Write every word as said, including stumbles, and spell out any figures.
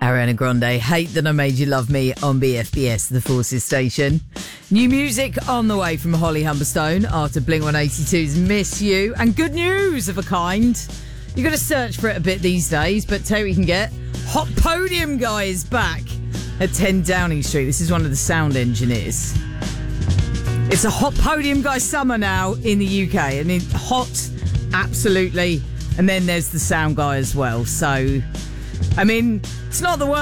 Ariana Grande, Hate That I Made You Love Me on B F B S, the Forces station. New music on the way from Holly Humberstone after Blink one eighty-two's Miss You. And good news of a kind. You've got to search for it a bit these days, but tell you what you can get. Hot Podium Guy is back at ten Downing Street. This is one of the sound engineers. It's a Hot Podium Guy summer now in the U K. I mean, hot, absolutely. And then there's the sound guy as well. So, I mean, it's not the worst.